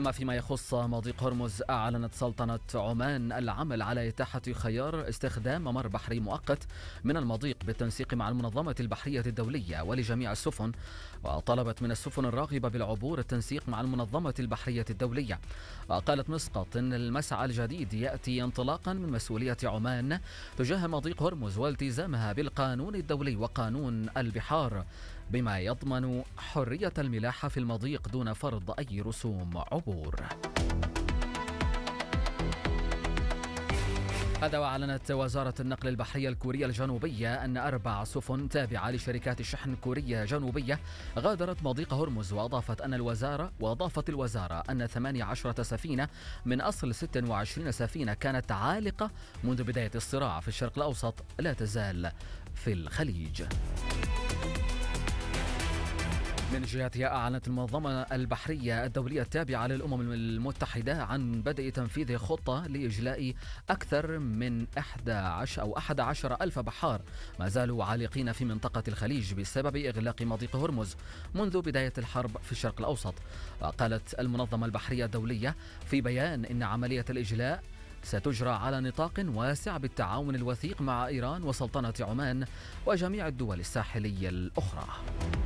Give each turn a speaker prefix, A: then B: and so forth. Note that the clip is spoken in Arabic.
A: أما فيما يخص مضيق هرمز، أعلنت سلطنة عمان العمل على إتاحة خيار استخدام ممر بحري مؤقت من المضيق بالتنسيق مع المنظمة البحرية الدولية ولجميع السفن، وطلبت من السفن الراغبة بالعبور التنسيق مع المنظمة البحرية الدولية. وقالت مسقط إن المسعى الجديد يأتي انطلاقا من مسؤولية عمان تجاه مضيق هرمز والتزامها بالقانون الدولي وقانون البحار، بما يضمن حرية الملاحة في المضيق دون فرض أي رسوم عبور. هذا وأعلنت وزارة النقل البحرية الكورية الجنوبية أن 4 سفن تابعة لشركات الشحن كورية جنوبية غادرت مضيق هرمز، وأضافت الوزارة أن 18 سفينة من أصل 26 سفينة كانت عالقة منذ بداية الصراع في الشرق الأوسط لا تزال في الخليج. من جهتها، أعلنت المنظمة البحرية الدولية التابعة للأمم المتحدة عن بدء تنفيذ خطة لإجلاء أكثر من 11 ألف بحار ما زالوا عالقين في منطقة الخليج بسبب إغلاق مضيق هرمز منذ بداية الحرب في الشرق الأوسط. وقالت المنظمة البحرية الدولية في بيان إن عملية الإجلاء ستجرى على نطاق واسع بالتعاون الوثيق مع إيران وسلطنة عمان وجميع الدول الساحلية الأخرى.